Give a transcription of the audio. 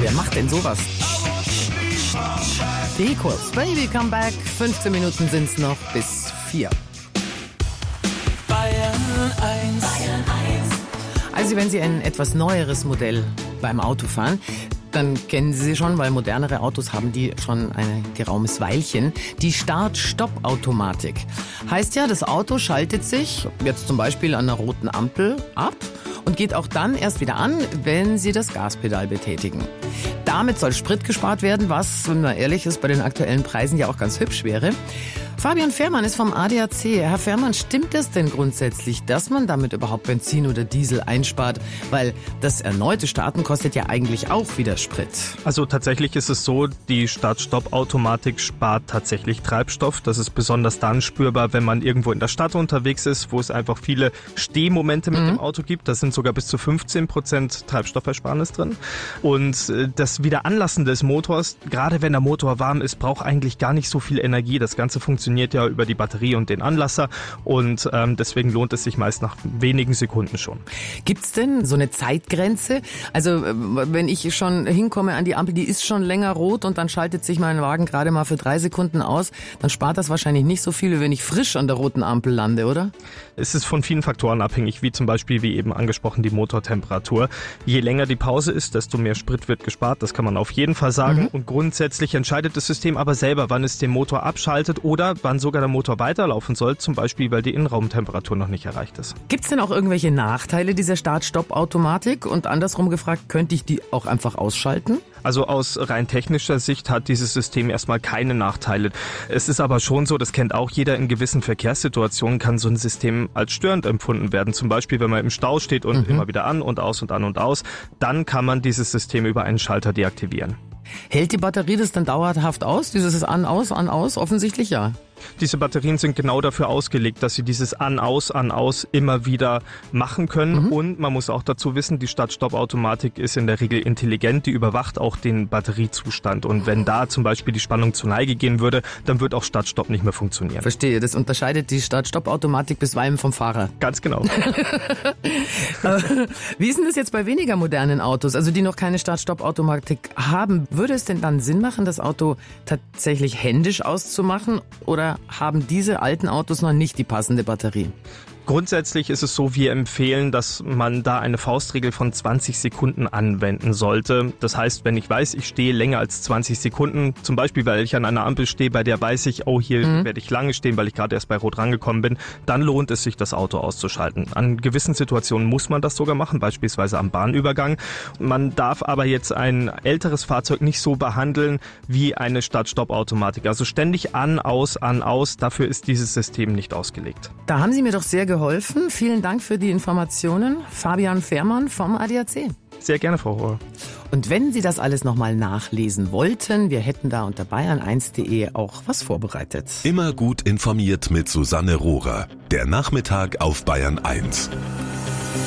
Wer macht denn sowas? Die Equals, Baby Come Back. 15 Minuten sind's noch bis 4. Bayern 1. Also wenn Sie ein etwas neueres Modell beim Auto fahren, dann kennen Sie sie schon, weil modernere Autos haben die schon ein geraumes Weilchen. Die Start-Stopp-Automatik. Heißt ja, das Auto schaltet sich jetzt zum Beispiel an einer roten Ampel ab und geht auch dann erst wieder an, wenn Sie das Gaspedal betätigen. Damit soll Sprit gespart werden, was, wenn man ehrlich ist, bei den aktuellen Preisen ja auch ganz hübsch wäre. Fabian Fährmann ist vom ADAC. Herr Fährmann, stimmt es denn grundsätzlich, dass man damit überhaupt Benzin oder Diesel einspart? Weil das erneute Starten kostet ja eigentlich auch wieder Sprit. Also tatsächlich ist es so, die Start-Stopp-Automatik spart tatsächlich Treibstoff. Das ist besonders dann spürbar, wenn man irgendwo in der Stadt unterwegs ist, wo es einfach viele Stehmomente mit dem Auto gibt. Da sind sogar bis zu 15% Treibstoffersparnis drin. Und das Wiederanlassen des Motors, gerade wenn der Motor warm ist, braucht eigentlich gar nicht so viel Energie. Das Ganze funktioniert ja über die Batterie und den Anlasser und deswegen lohnt es sich meist nach wenigen Sekunden schon. Gibt's denn so eine Zeitgrenze? Also wenn ich schon hinkomme an die Ampel, die ist schon länger rot und dann schaltet sich mein Wagen gerade mal für 3 Sekunden aus, dann spart das wahrscheinlich nicht so viel, wie wenn ich frisch an der roten Ampel lande, oder? Es ist von vielen Faktoren abhängig, wie zum Beispiel, wie eben angesprochen, die Motortemperatur. Je länger die Pause ist, desto mehr Sprit wird gespart, das kann man auf jeden Fall sagen. Und grundsätzlich entscheidet das System aber selber, wann es den Motor abschaltet oder wann sogar der Motor weiterlaufen soll, zum Beispiel, weil die Innenraumtemperatur noch nicht erreicht ist. Gibt's denn auch irgendwelche Nachteile dieser Start-Stopp-Automatik? Und andersrum gefragt, könnte ich die auch einfach ausschalten? Also aus rein technischer Sicht hat dieses System erstmal keine Nachteile. Es ist aber schon so, das kennt auch jeder, in gewissen Verkehrssituationen kann so ein System als störend empfunden werden. Zum Beispiel, wenn man im Stau steht und immer wieder an und aus und an und aus, dann kann man dieses System über einen Schalter deaktivieren. Hält die Batterie das dann dauerhaft aus? Dieses an, aus, offensichtlich ja. Diese Batterien sind genau dafür ausgelegt, dass sie dieses An-Aus immer wieder machen können. Und man muss auch dazu wissen, die Start-Stopp-Automatik ist in der Regel intelligent, die überwacht auch den Batteriezustand. Und wenn da zum Beispiel die Spannung zur Neige gehen würde, dann wird auch Start-Stopp nicht mehr funktionieren. Verstehe, das unterscheidet die Start-Stopp-Automatik bisweilen vom Fahrer. Ganz genau. Wie ist denn das jetzt bei weniger modernen Autos, also die noch keine Start-Stopp-Automatik haben? Würde es denn dann Sinn machen, das Auto tatsächlich händisch auszumachen, oder haben diese alten Autos noch nicht die passende Batterie? Grundsätzlich ist es so, wir empfehlen, dass man da eine Faustregel von 20 Sekunden anwenden sollte. Das heißt, wenn ich weiß, ich stehe länger als 20 Sekunden, zum Beispiel, weil ich an einer Ampel stehe, bei der weiß ich, oh, hier werde ich lange stehen, weil ich gerade erst bei Rot rangekommen bin, dann lohnt es sich, das Auto auszuschalten. An gewissen Situationen muss man das sogar machen, beispielsweise am Bahnübergang. Man darf aber jetzt ein älteres Fahrzeug nicht so behandeln wie eine Start-Stopp-Automatik. Also ständig an, aus, dafür ist dieses System nicht ausgelegt. Da haben Sie mir doch sehr geholfen. Vielen Dank für die Informationen. Fabian Fährmann vom ADAC. Sehr gerne, Frau Rohr. Und wenn Sie das alles nochmal nachlesen wollten, wir hätten da unter bayern1.de auch was vorbereitet. Immer gut informiert mit Susanne Rohrer. Der Nachmittag auf Bayern 1.